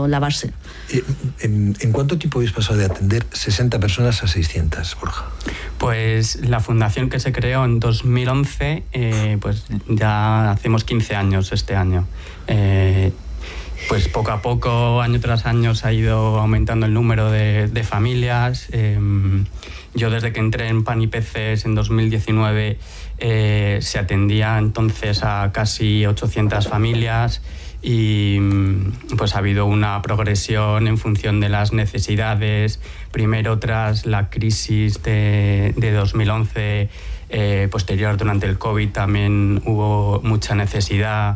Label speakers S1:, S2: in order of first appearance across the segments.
S1: o lavarse.
S2: ¿En cuánto tiempo habéis pasado de atender 60 personas a 600, Borja?
S3: Pues la fundación, que se creó en 2011, pues ya hacemos 15 años este año. Pues poco a poco, año tras año, se ha ido aumentando el número de familias. Yo, desde que entré en Pan y Peces en 2019, se atendía entonces a casi 800 familias y pues ha habido una progresión en función de las necesidades. Primero, tras la crisis de 2011, posterior, durante el COVID, también hubo mucha necesidad.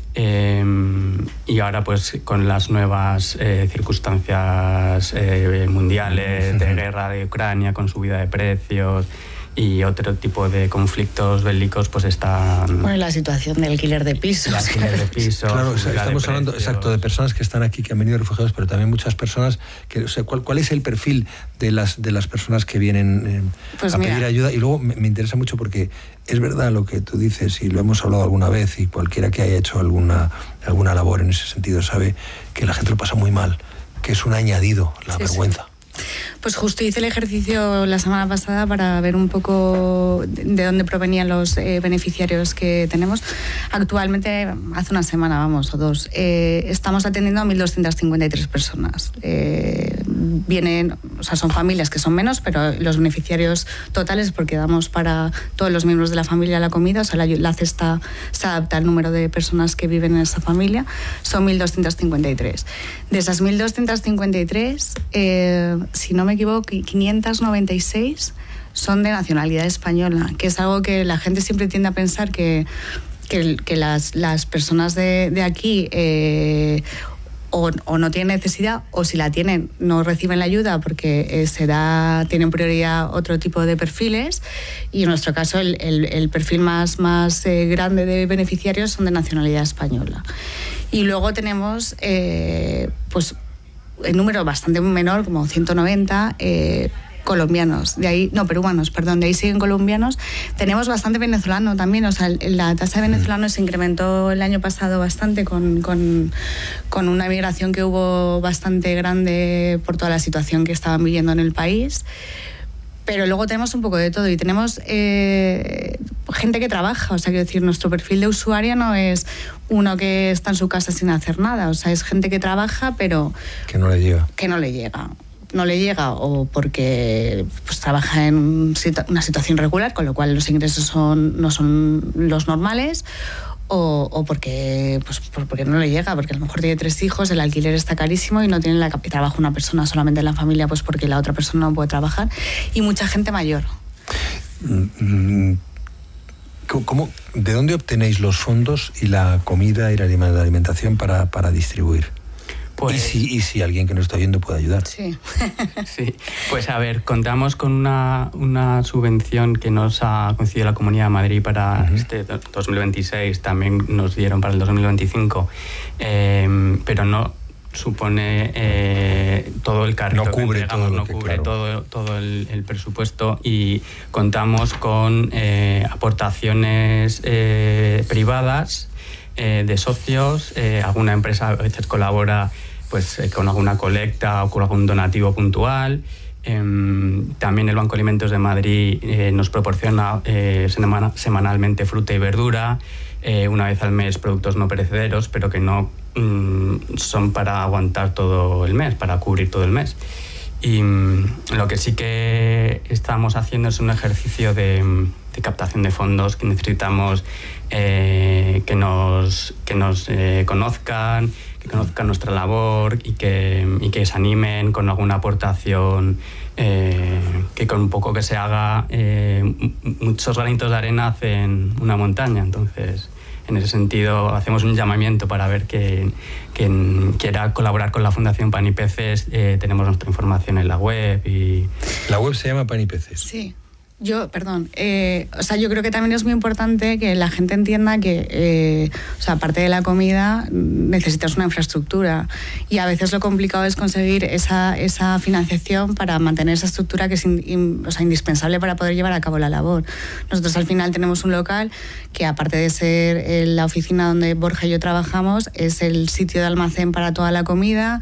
S3: Y ahora, pues con las nuevas circunstancias mundiales, de guerra de Ucrania, con subida de precios y otro tipo de conflictos bélicos, pues está...
S1: Bueno, la situación de alquiler de pisos.
S3: El alquiler de pisos.
S2: Claro, estamos hablando, exacto, de personas que están aquí, que han venido refugiados, pero también muchas personas que... O sea, ¿cuál es el perfil de las personas que vienen
S1: pues
S2: a pedir ayuda? Y luego me interesa mucho porque es verdad lo que tú dices, y lo hemos hablado alguna vez, y cualquiera que haya hecho alguna labor en ese sentido sabe que la gente lo pasa muy mal, que es un añadido, la vergüenza.
S1: Sí. Pues justo hice el ejercicio la semana pasada para ver un poco de dónde provenían los beneficiarios que tenemos. Actualmente, hace una semana, vamos, o dos, estamos atendiendo a 1.253 personas. Vienen, o sea, son familias que son menos, pero los beneficiarios totales, porque damos para todos los miembros de la familia la comida, o sea, la cesta se adapta al número de personas que viven en esa familia, son 1.253. De esas 1.253, si no me equivoco, 596 son de nacionalidad española, que es algo que la gente siempre tiende a pensar que las personas de aquí o no tienen necesidad, o si la tienen no reciben la ayuda porque tienen prioridad otro tipo de perfiles, y en nuestro caso el perfil más grande de beneficiarios son de nacionalidad española. Y luego tenemos pues el número bastante menor, como 190 colombianos, peruanos, de ahí siguen colombianos. Tenemos bastante venezolano también, o sea, la tasa de venezolanos se incrementó el año pasado bastante con una migración que hubo bastante grande por toda la situación que estaban viviendo en el país. Pero luego tenemos un poco de todo y tenemos gente que trabaja, o sea, quiero decir, nuestro perfil de usuario no es uno que está en su casa sin hacer nada, o sea, es gente que trabaja, pero...
S2: Que no le llega.
S1: No le llega o porque pues trabaja en una situación regular, con lo cual los ingresos no son los normales, o porque no le llega, porque a lo mejor tiene 3 hijos, el alquiler está carísimo y no tiene trabaja una persona solamente en la familia, pues porque la otra persona no puede trabajar, y mucha gente mayor.
S2: ¿De dónde obtenéis los fondos y la comida y la alimentación para distribuir? Pues, ¿Y si alguien que nos está viendo puede ayudar?
S1: Sí.
S3: Sí. Pues a ver, contamos con una subvención que nos ha concedido la Comunidad de Madrid para este 2026, también nos dieron para el 2025, pero no supone todo el carrito,
S2: no cubre
S3: todo el presupuesto, y contamos con aportaciones privadas de socios. Alguna empresa a veces colabora pues con alguna colecta o con algún donativo puntual. También el Banco de Alimentos de Madrid nos proporciona semanalmente fruta y verdura, una vez al mes productos no perecederos, pero que no son para aguantar todo el mes, para cubrir todo el mes. Y lo que sí que estamos haciendo es un ejercicio de captación de fondos, que necesitamos que nos conozcan, que conozcan nuestra labor y que se animen con alguna aportación, que con un poco que se haga, muchos granitos de arena hacen una montaña. Entonces, en ese sentido, hacemos un llamamiento para ver quien quiera colaborar con la Fundación Pan y Peces. Tenemos nuestra información en la web.
S2: ¿La web se llama Pan y Peces?
S1: Sí. Yo creo que también es muy importante que la gente entienda que, aparte de la comida, necesitas una infraestructura, y a veces lo complicado es conseguir esa financiación para mantener esa estructura que es indispensable para poder llevar a cabo la labor. Nosotros al final tenemos un local que, aparte de ser la oficina donde Borja y yo trabajamos, es el sitio de almacén para toda la comida.